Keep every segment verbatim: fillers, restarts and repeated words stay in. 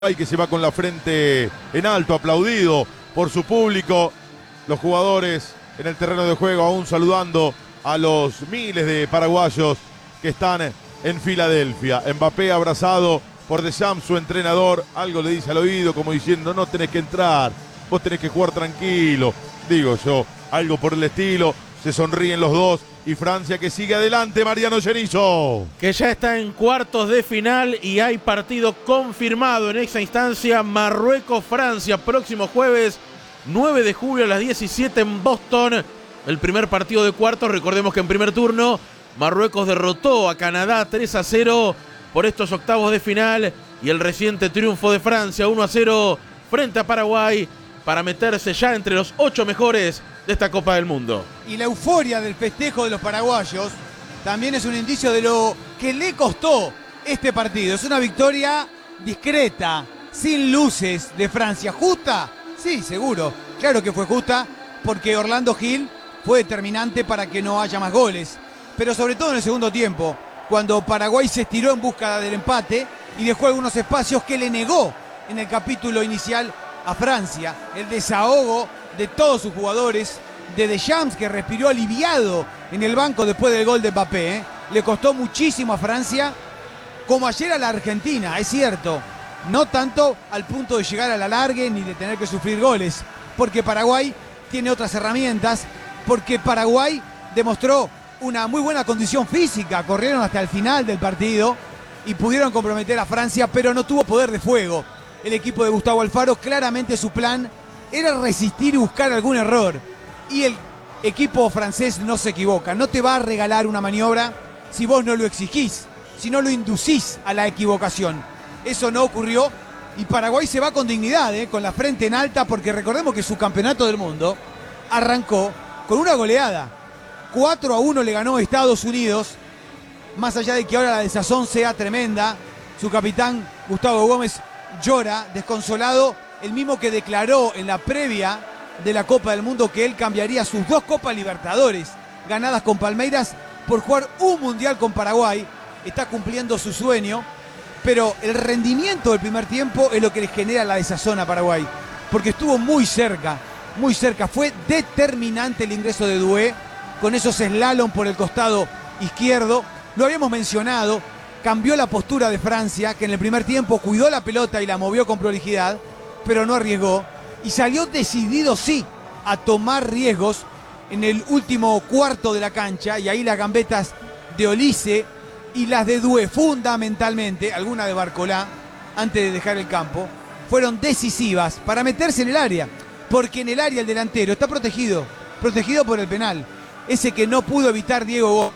Paraguay, que se va con la frente en alto, aplaudido por su público. Los jugadores en el terreno de juego aún saludando a los miles de paraguayos que están en Filadelfia. Mbappé abrazado por Deschamps, su entrenador, algo le dice al oído como diciendo: no tenés que entrar, vos tenés que jugar tranquilo. Digo yo, algo por el estilo. Se sonríen los dos y Francia que sigue adelante. Mariano Genizo, que ya está en cuartos de final y hay partido confirmado en esa instancia. Marruecos-Francia, próximo jueves nueve de julio a las diecisiete en Boston. El primer partido de cuartos. Recordemos que en primer turno Marruecos derrotó a Canadá tres a cero por estos octavos de final, y el reciente triunfo de Francia uno a cero frente a Paraguay para meterse ya entre los ocho mejores de esta Copa del Mundo. Y la euforia del festejo de los paraguayos también es un indicio de lo que le costó este partido. Es una victoria discreta, sin luces, de Francia. ¿Justa? Sí, seguro. Claro que fue justa, porque Orlando Gil fue determinante para que no haya más goles. Pero sobre todo en el segundo tiempo, cuando Paraguay se estiró en busca del empate y dejó algunos espacios que le negó en el capítulo inicial a Francia. El desahogo de todos sus jugadores, de Deschamps, que respiró aliviado en el banco después del gol de Mbappé, ¿eh? Le costó muchísimo a Francia, como ayer a la Argentina, es cierto. No tanto al punto de llegar a la largue ni de tener que sufrir goles, porque Paraguay tiene otras herramientas, porque Paraguay demostró una muy buena condición física, corrieron hasta el final del partido y pudieron comprometer a Francia, pero no tuvo poder de fuego. El equipo de Gustavo Alfaro, claramente su plan era resistir y buscar algún error. Y el equipo francés no se equivoca, no te va a regalar una maniobra si vos no lo exigís, si no lo inducís a la equivocación. Eso no ocurrió y Paraguay se va con dignidad, ¿eh? Con la frente en alta, porque recordemos que su campeonato del mundo arrancó con una goleada. cuatro a uno le ganó Estados Unidos, más allá de que ahora la desazón sea tremenda. Su capitán Gustavo Gómez llora desconsolado, el mismo que declaró en la previa de la Copa del Mundo que él cambiaría sus dos Copas Libertadores ganadas con Palmeiras por jugar un Mundial con Paraguay. Está cumpliendo su sueño, pero el rendimiento del primer tiempo es lo que le genera la desazón a Paraguay, porque estuvo muy cerca, muy cerca. Fue determinante el ingreso de Doué con esos slalom por el costado izquierdo. Lo habíamos mencionado. Cambió la postura de Francia, que en el primer tiempo cuidó la pelota y la movió con prolijidad, pero no arriesgó. Y salió decidido, sí, a tomar riesgos en el último cuarto de la cancha. Y ahí las gambetas de Olise y las de Doué, fundamentalmente, alguna de Barcolá, antes de dejar el campo, fueron decisivas para meterse en el área. Porque en el área el delantero está protegido, protegido por el penal. Ese que no pudo evitar Diego Gómez.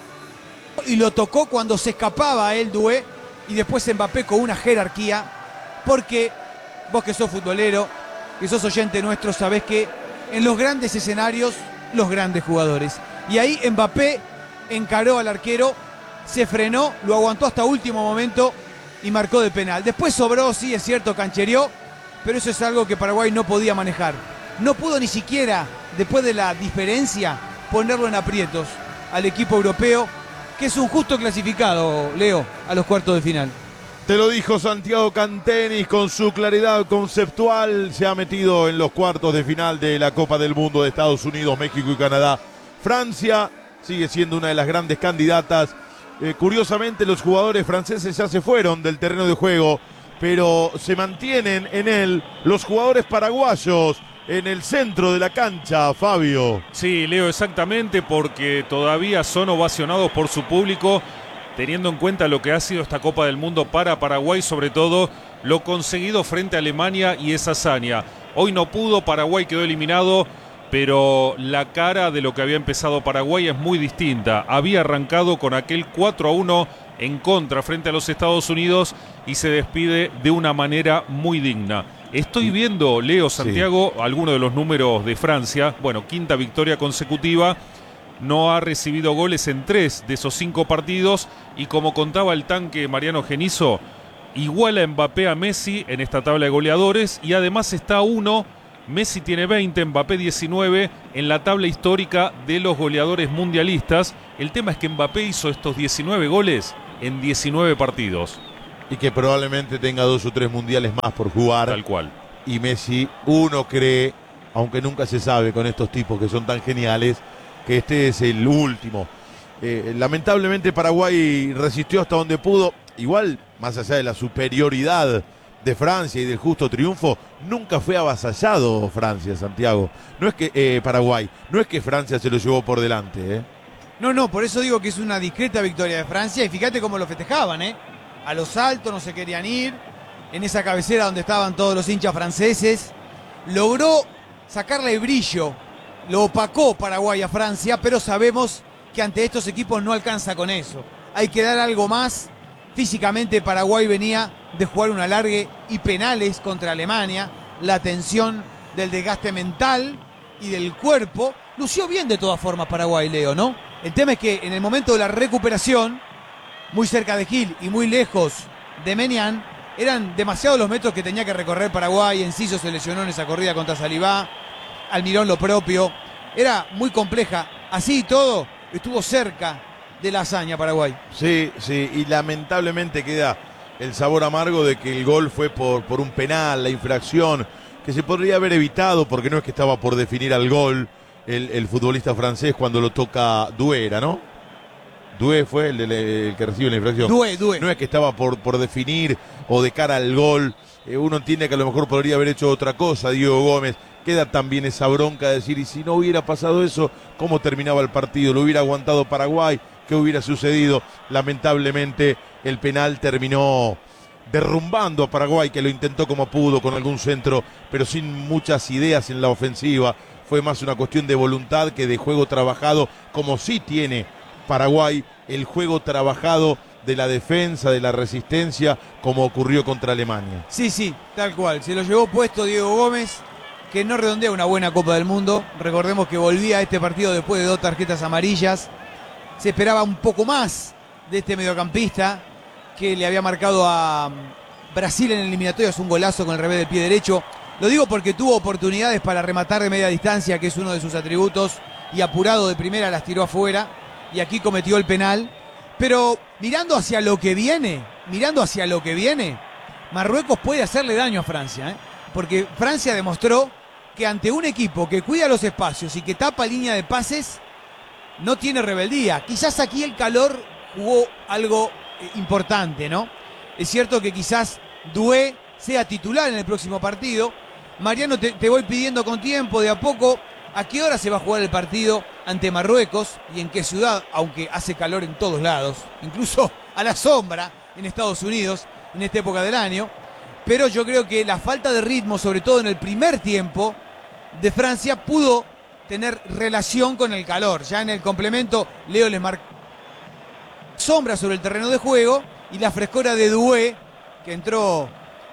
Y lo tocó cuando se escapaba a él Doué, y después Mbappé con una jerarquía, porque vos que sos futbolero, que sos oyente nuestro, sabés que en los grandes escenarios, los grandes jugadores. Y ahí Mbappé encaró al arquero, se frenó, lo aguantó hasta último momento y marcó de penal. Después sobró, sí, es cierto, canchereó, pero eso es algo que Paraguay no podía manejar. No pudo ni siquiera, después de la diferencia, ponerlo en aprietos al equipo europeo, que es un justo clasificado, Leo, a los cuartos de final. te lo dijo Santiago Cantenis con su claridad conceptual. Se ha metido en los cuartos de final de la Copa del Mundo de Estados Unidos, México y Canadá. Francia sigue siendo una de las grandes candidatas. Eh, curiosamente, los jugadores franceses ya se fueron del terreno de juego, pero se mantienen en él los jugadores paraguayos en el centro de la cancha, Fabio. Sí, Leo, exactamente, porque todavía son ovacionados por su público, teniendo en cuenta lo que ha sido esta Copa del Mundo para Paraguay, sobre todo lo conseguido frente a Alemania y esa hazaña. Hoy no pudo, Paraguay quedó eliminado, pero la cara de lo que había empezado Paraguay es muy distinta. Había arrancado con aquel cuatro a uno en contra frente a los Estados Unidos y se despide de una manera muy digna. Estoy viendo, Leo, Santiago, sí, algunos de los números de Francia. Bueno, quinta victoria consecutiva. No ha recibido goles en tres de esos cinco partidos. Y como contaba el tanque Mariano Genizo, iguala Mbappé a Messi en esta tabla de goleadores. Y además está a uno. Messi tiene veinte, Mbappé diecinueve en la tabla histórica de los goleadores mundialistas. El tema es que Mbappé hizo estos diecinueve goles en diecinueve partidos. Y que probablemente tenga dos o tres mundiales más por jugar. Tal cual. Y Messi, uno cree, aunque nunca se sabe con estos tipos que son tan geniales, que este es el último. Eh, lamentablemente Paraguay resistió hasta donde pudo. Igual, más allá de la superioridad de Francia y del justo triunfo, nunca fue avasallado Francia, Santiago. No es que eh, Paraguay, no es que Francia se lo llevó por delante, ¿eh? No, no, por eso digo que es una discreta victoria de Francia. Y fíjate cómo lo festejaban, ¿eh? A los altos no se querían ir. En esa cabecera donde estaban todos los hinchas franceses. Logró sacarle el brillo. Lo opacó Paraguay a Francia, pero sabemos que ante estos equipos no alcanza con eso. Hay que dar algo más. Físicamente Paraguay venía de jugar un alargue y penales contra Alemania. La tensión del desgaste mental y del cuerpo. Lució bien de todas formas Paraguay, Leo, ¿no? El tema es que en el momento de la recuperación, muy cerca de Gil y muy lejos de Menian, eran demasiados los metros que tenía que recorrer Paraguay. Enciso se lesionó en esa corrida contra Salivá. Almirón lo propio. Era muy compleja. Así y todo, estuvo cerca de la hazaña Paraguay. Sí, sí, y lamentablemente queda el sabor amargo de que el gol fue por, por un penal, la infracción, que se podría haber evitado, porque no es que estaba por definir al gol el, el futbolista francés cuando lo toca Duera, ¿no? Dué fue el, el, el que recibe la infracción. Dué, Dué. No es que estaba por, por definir o de cara al gol. Eh, uno entiende que a lo mejor podría haber hecho otra cosa, Diego Gómez. Queda también esa bronca de decir, y si no hubiera pasado eso, ¿cómo terminaba el partido? ¿Lo hubiera aguantado Paraguay? ¿Qué hubiera sucedido? Lamentablemente el penal terminó derrumbando a Paraguay, que lo intentó como pudo con algún centro, pero sin muchas ideas en la ofensiva. Fue más una cuestión de voluntad que de juego trabajado, como sí tiene Paraguay, el juego trabajado de la defensa, de la resistencia, como ocurrió contra Alemania. Sí, sí, tal cual. Se lo llevó puesto Diego Gómez, que no redondea una buena Copa del Mundo. Recordemos que volvía a este partido después de dos tarjetas amarillas. Se esperaba un poco más de este mediocampista que le había marcado a Brasil en el eliminatorio. Es un golazo con el revés del pie derecho. Lo digo porque tuvo oportunidades para rematar de media distancia, que es uno de sus atributos, y apurado de primera las tiró afuera. Y aquí cometió el penal. Pero mirando hacia lo que viene, mirando hacia lo que viene, Marruecos puede hacerle daño a Francia, ¿eh? Porque Francia demostró que ante un equipo que cuida los espacios y que tapa línea de pases, no tiene rebeldía. Quizás aquí el calor jugó algo eh, importante, ¿no? Es cierto que quizás Dué sea titular en el próximo partido. Mariano, te, te voy pidiendo con tiempo, de a poco, ¿a qué hora se va a jugar el partido ante Marruecos y en qué ciudad? Aunque hace calor en todos lados, incluso a la sombra en Estados Unidos en esta época del año. Pero yo creo que la falta de ritmo, sobre todo en el primer tiempo de Francia, pudo tener relación con el calor. Ya en el complemento, Leo les marcó sombra sobre el terreno de juego y la frescura de Dué, que entró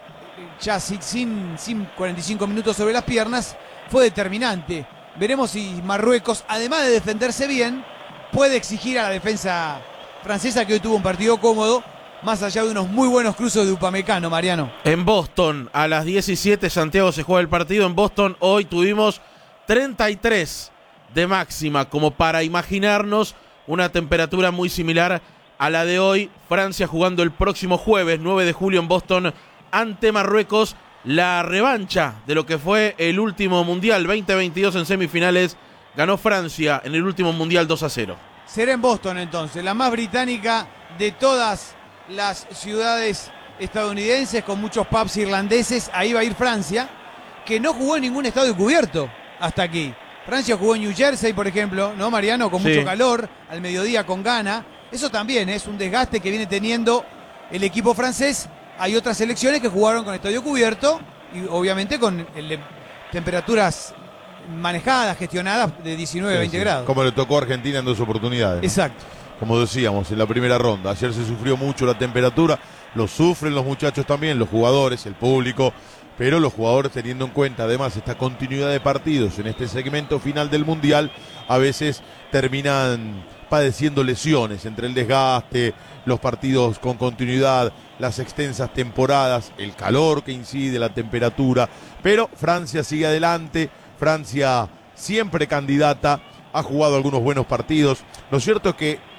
ya sin, sin cuarenta y cinco minutos sobre las piernas, fue determinante. Veremos si Marruecos, además de defenderse bien, puede exigir a la defensa francesa, que hoy tuvo un partido cómodo, más allá de unos muy buenos cruzos de Upamecano, Mariano. En Boston, a las diecisiete, Santiago, se juega el partido. En Boston hoy tuvimos treinta y tres de máxima, como para imaginarnos una temperatura muy similar a la de hoy. Francia jugando el próximo jueves, nueve de julio, en Boston, ante Marruecos. La revancha de lo que fue el último Mundial veinte veintidós en semifinales. Ganó Francia en el último Mundial dos a cero. Será en Boston entonces, la más británica de todas las ciudades estadounidenses, con muchos pubs irlandeses. Ahí va a ir Francia, que no jugó en ningún estadio cubierto hasta aquí. Francia jugó en New Jersey, por ejemplo, ¿no, Mariano? Con Sí. mucho calor, al mediodía con Ghana. Eso también es un desgaste que viene teniendo el equipo francés. Hay otras selecciones que jugaron con estadio cubierto y obviamente con el, temperaturas manejadas, gestionadas de diecinueve a veinte Sí, sí. grados. Como le tocó a Argentina en dos oportunidades, ¿no? Exacto. Como decíamos en la primera ronda. Ayer se sufrió mucho la temperatura, lo sufren los muchachos también, los jugadores, el público, pero los jugadores, teniendo en cuenta además esta continuidad de partidos en este segmento final del Mundial, a veces terminan padeciendo lesiones entre el desgaste, los partidos con continuidad, las extensas temporadas, el calor que incide, la temperatura. Pero Francia sigue adelante, Francia siempre candidata, ha jugado algunos buenos partidos. Lo cierto es que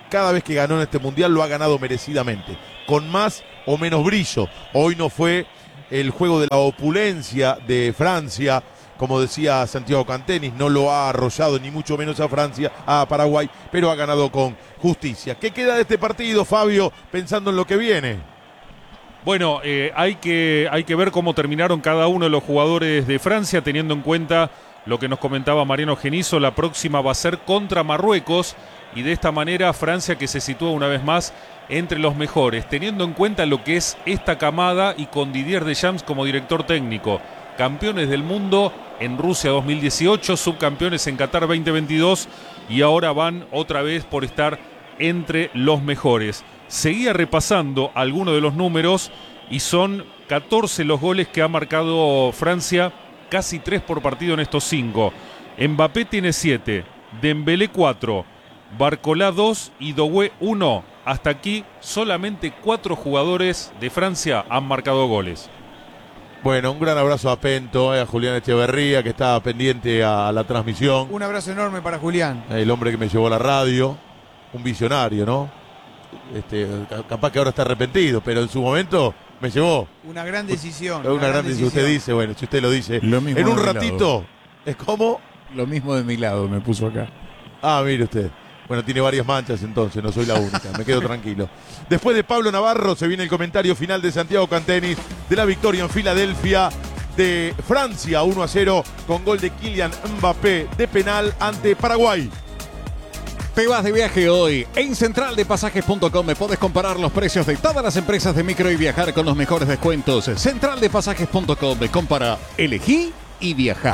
cada vez que ganó en este mundial lo ha ganado merecidamente, con más o menos brillo. Hoy no fue el juego de la opulencia de Francia, como decía Santiago Cantenis, no lo ha arrollado ni mucho menos a Francia, a Paraguay, pero ha ganado con justicia. ¿Qué queda de este partido, Fabio, pensando en lo que viene? Bueno, eh, hay que, hay que ver cómo terminaron cada uno de los jugadores de Francia, teniendo en cuenta lo que nos comentaba Mariano Genizo. La próxima va a ser contra Marruecos, y de esta manera Francia, que se sitúa una vez más entre los mejores, teniendo en cuenta lo que es esta camada y con Didier Deschamps como director técnico. Campeones del mundo en Rusia dos mil dieciocho, subcampeones en Qatar veinte veintidós, y ahora van otra vez por estar entre los mejores. Seguía repasando algunos de los números y son catorce los goles que ha marcado Francia, casi tres por partido en estos cinco. Mbappé tiene siete, Dembélé cuatro, Barcola dos y Doué uno. Hasta aquí solamente cuatro jugadores de Francia han marcado goles. Bueno, un gran abrazo a Pento, eh, a Julián Echeverría, que estaba pendiente a la transmisión. Un abrazo enorme para Julián. El hombre que me llevó a la radio, un visionario, ¿no? Este, capaz que ahora está arrepentido, pero en su momento me llevó. Una gran decisión. Una, una gran, gran decisión. Usted dice, bueno, si usted lo dice. Lo mismo en un de mi ratito, lado. es como... Lo mismo de mi lado me puso acá. Ah, mire usted. Bueno, tiene varias manchas entonces, no soy la única, me quedo tranquilo. Después de Pablo Navarro se viene el comentario final de Santiago Cantenis de la victoria en Filadelfia de Francia uno a cero con gol de Kylian Mbappé de penal ante Paraguay. Te vas de viaje hoy. En central de pasajes punto com me podés comparar los precios de todas las empresas de micro y viajar con los mejores descuentos. central de pasajes punto com, compara, elegí y viajá.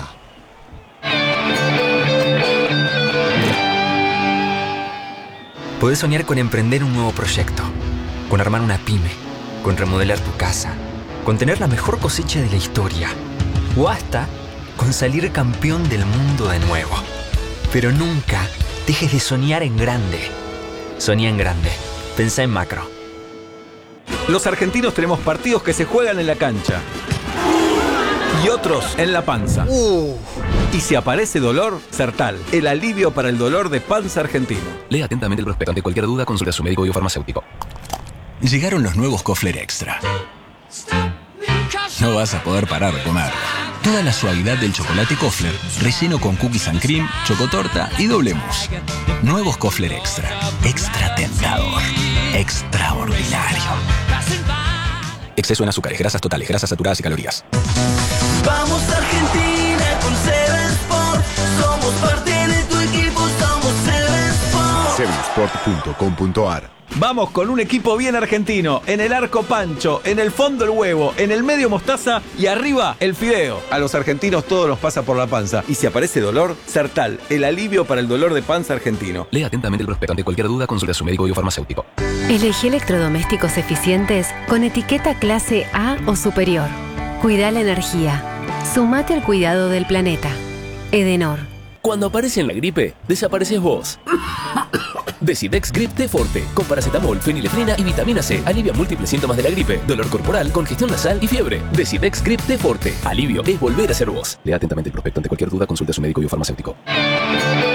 Podés soñar con emprender un nuevo proyecto, con armar una pyme, con remodelar tu casa, con tener la mejor cosecha de la historia, o hasta con salir campeón del mundo de nuevo. Pero nunca dejes de soñar en grande. Soñá en grande. Pensá en macro. Los argentinos tenemos partidos que se juegan en la cancha y otros en la panza. Uh. Y si aparece dolor, Sertal, el alivio para el dolor de panza argentino. Lea atentamente el prospecto. Ante cualquier duda, consulte a su médico biofarmacéutico. Llegaron los nuevos Kofler Extra. No vas a poder parar de comer. Toda la suavidad del chocolate Kofler, relleno con cookies and cream, chocotorta y doble mousse. Nuevos Kofler Extra. Extra tentador. Extraordinario. Exceso en azúcares, grasas totales, grasas saturadas y calorías. Vamos Argentina con Seven Sport. Somos parte de tu equipo, somos Seven Sport. seven sport punto com punto a r. Vamos con un equipo bien argentino. En el arco Pancho, en el fondo el huevo, en el medio mostaza y arriba el fideo. A los argentinos todo nos pasa por la panza. Y si aparece dolor, Sertal, el alivio para el dolor de panza argentino. Lea atentamente el prospecto. Ante cualquier duda, consulte a su médico biofarmacéutico. Elegí electrodomésticos eficientes con etiqueta clase A o superior. Cuida la energía. Sumate al cuidado del planeta. Edenor. Cuando aparece en la gripe, desapareces vos. Decidex Grip T Forte, con paracetamol, fenilefrina y vitamina C. Alivia múltiples síntomas de la gripe, dolor corporal, congestión nasal y fiebre. Decidex Grip T Forte. Alivio es volver a ser vos. Lea atentamente el prospecto. Ante cualquier duda, consulte a su médico biofarmacéutico.